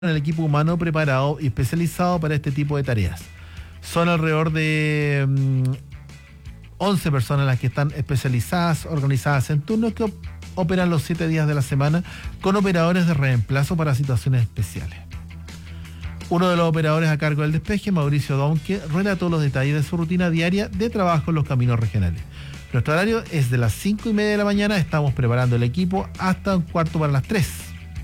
el equipo humano preparado y especializado para este tipo de tareas. Son alrededor de 11 personas las que están especializadas, organizadas en turnos que operan los 7 días de la semana con operadores de reemplazo para situaciones especiales. Uno de los operadores a cargo del despeje, Mauricio Donque, relató los detalles de su rutina diaria de trabajo en los caminos regionales. Nuestro horario es de las 5:30 de la mañana, estamos preparando el equipo hasta un cuarto para las 3.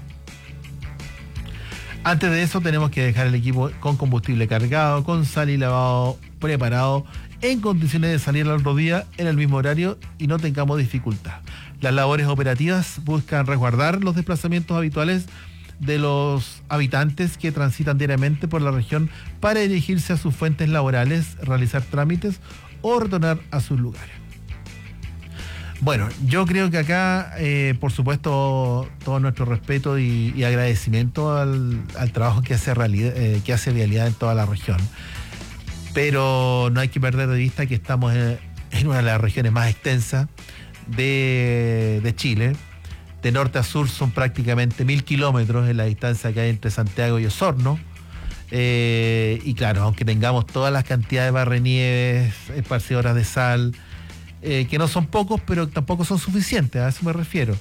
Antes de eso tenemos que dejar el equipo con combustible cargado, con sal y lavado preparado, en condiciones de salir al otro día en el mismo horario y no tengamos dificultad. Las labores operativas buscan resguardar los desplazamientos habituales de los habitantes que transitan diariamente por la región para dirigirse a sus fuentes laborales, realizar trámites o retornar a sus lugares. Bueno, yo creo que acá, por supuesto, todo nuestro respeto y agradecimiento al trabajo que hace Vialidad en toda la región. Pero no hay que perder de vista que estamos en una de las regiones más extensas de Chile. De norte a sur son prácticamente 1000 kilómetros en la distancia que hay entre Santiago y Osorno. Y claro, aunque tengamos todas las cantidades de barrenieves, esparcidoras de sal, que no son pocos, pero tampoco son suficientes, a eso me refiero.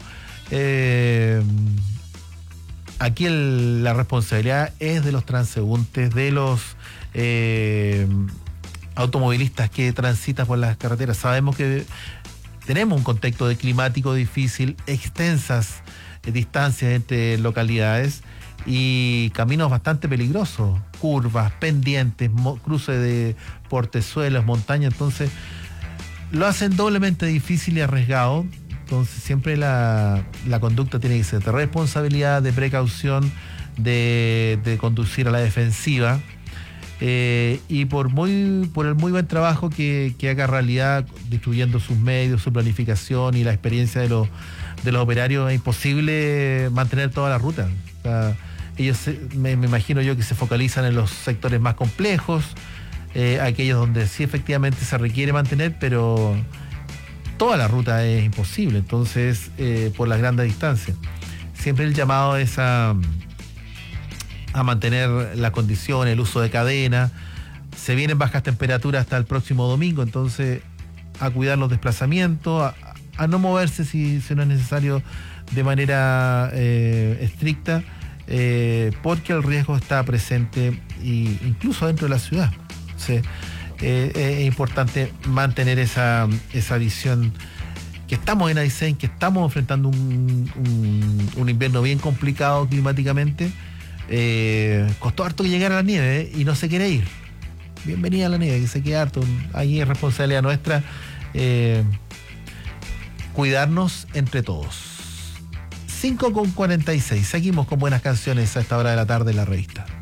Aquí la responsabilidad es de los transeúntes, de los automovilistas que transitan por las carreteras. Sabemos que tenemos un contexto climático difícil, extensas distancias entre localidades y caminos bastante peligrosos, curvas, pendientes, cruce de portezuelos, montañas, entonces lo hacen doblemente difícil y arriesgado. Entonces siempre la conducta tiene que ser de responsabilidad, de precaución, de conducir a la defensiva. Y por el muy buen trabajo que haga Realidad, distribuyendo sus medios, su planificación y la experiencia de los operarios, es imposible mantener toda la ruta. O sea, ellos me imagino yo que se focalizan en los sectores más complejos, aquellos donde sí efectivamente se requiere mantener, pero toda la ruta es imposible, entonces por las grandes distancias. Siempre el llamado es a mantener la condición, el uso de cadena. Se vienen bajas temperaturas hasta el próximo domingo, entonces a cuidar los desplazamientos, a no moverse si no es necesario de manera estricta, porque el riesgo está presente incluso dentro de la ciudad. Entonces, es importante mantener esa visión, que estamos en Aysén, que estamos enfrentando un invierno bien complicado climáticamente. Costó harto que llegara la nieve, y no se quiere ir. Bienvenida a la nieve, que se quede harto. Ahí es responsabilidad nuestra cuidarnos entre todos. 5:46. Seguimos con buenas canciones a esta hora de la tarde en la revista.